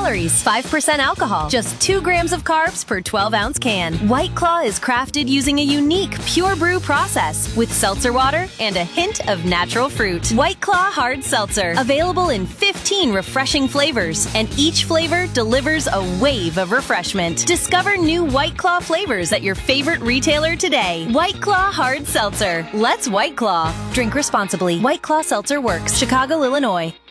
calories, 5% alcohol, just 2 grams of carbs per 12-ounce can. White Claw is crafted using a unique pure brew process with seltzer water and a hint of natural fruit. White Claw Hard Seltzer, available in 15 refreshing flavors, and each flavor delivers a wave of refreshment. Discover new White Claw flavors at your favorite retailer today. White Claw Hard Seltzer. Let's White Claw. Drink responsibly. White Claw Seltzer works. Chicago, Illinois.